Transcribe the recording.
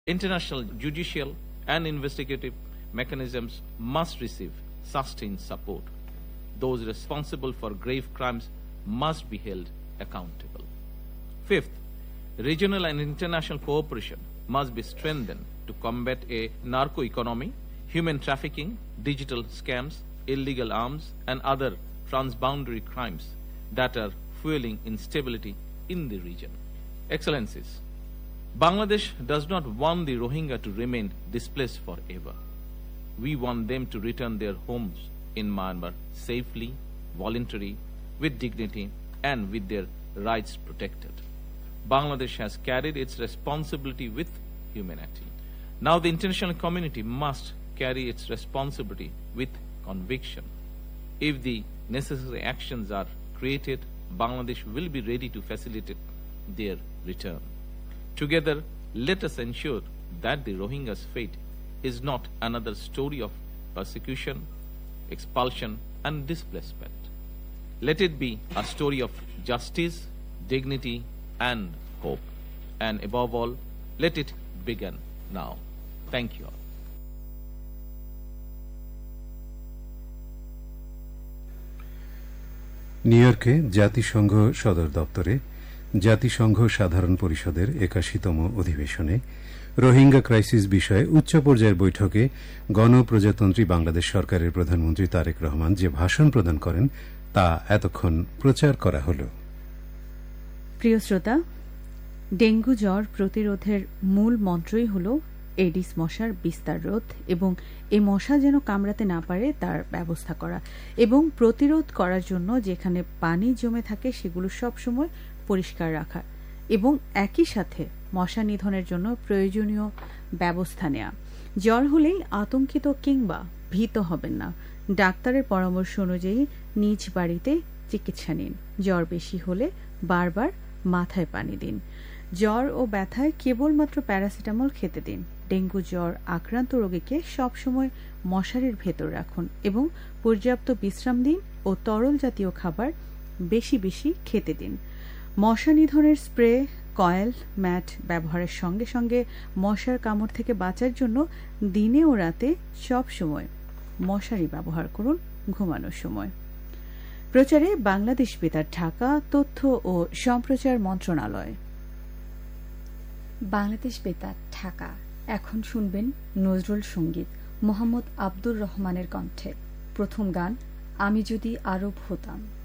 International judicial and investigative mechanisms must receive sustained support. Those responsible for grave crimes must be held accountable. Fifth, regional and international cooperation must be strengthened to combat a narco economy, human trafficking, digital scams, illegal arms, and other transboundary crimes that are fueling instability in the region. Excellencies, Bangladesh does not want the Rohingya to remain displaced forever. We want them to return their homes in Myanmar safely, voluntarily, with dignity, and with their rights protected. Bangladesh has carried its responsibility with humanity. Now the international community must carry its responsibility with conviction. If the necessary actions are created, Bangladesh will be ready to facilitate their return. Together, let us ensure that the Rohingya's fate is not another story of persecution, expulsion, and displacement. Let it be a story of justice, dignity, and hope. And above all, let it begin now. Thank you all. নিউইয়র্কে জাতিসংঘ সদর দপ্তরে জাতিসংঘ সাধারণ পরিষদের ৮১তম অধিবেশনে Rohingya crisis বিষয়ে উচ্চ পর্যায়ের বৈঠকে গণপ্রজাতন্ত্রী বাংলাদেশ সরকারের প্রধানমন্ত্রী তারেক রহমান যে ভাষণ প্রদান করেন তা এতক্ষণ প্রচার করা হল। প্রিয় শ্রোতা, ডেঙ্গু জ্বর প্রতিরোধের মূল মন্ত্রই হল এডিস মশার বিস্তার রোধ এবং এই মশা যেন কামড়াতে না পারে তার ব্যবস্থা করা এবং প্রতিরোধ করার জন্য যেখানে পানি জমে থাকে সেগুলো সবসময় পরিষ্কার রাখা এবং একই সাথে মশা নিধনের জন্য প্রয়োজনীয় ব্যবস্থা নেওয়া। জ্বর হলেই আতঙ্কিত কিংবা ভীত হবেন না। ডাক্তারের পরামর্শ অনুযায়ী নিজ বাড়িতে চিকিৎসা নিন। জ্বর বেশি হলে বারবার মাথায় পানি দিন। জ্বর ও ব্যথায় কেবলমাত্র প্যারাসিটামল খেতে দিন। ডেঙ্গু জ্বর আক্রান্ত রোগীকে সবসময় মশারির ভেতর রাখুন এবং পর্যাপ্ত বিশ্রাম দিন ও তরল জাতীয় খাবার বেশি বেশি খেতে দিন। মশা নিধনের স্প্রে, কয়েল, ম্যাট ব্যবহারের সঙ্গে সঙ্গে মশার কামড় থেকে বাঁচার জন্য দিনে ও রাতে সব সময় মশারি ব্যবহার করুন ঘুমানোর সময়। প্রচারে বাংলাদেশ বেতার ঢাকা, তথ্য ও সম্প্রচার মন্ত্রণালয়। বাংলাদেশ বেতার ঢাকা। এখন শুনবেন নজরুল সঙ্গীত মোহাম্মদ আব্দুর রহমানের কণ্ঠে। প্রথম গান আমি যদি আরব হতাম।